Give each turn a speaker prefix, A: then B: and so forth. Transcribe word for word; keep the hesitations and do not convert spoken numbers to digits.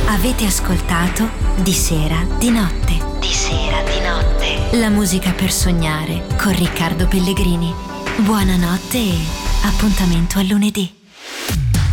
A: Avete ascoltato Di sera, di notte. Di sera, di notte. La musica per sognare con Riccardo Pellegrini. Buonanotte e appuntamento a lunedì.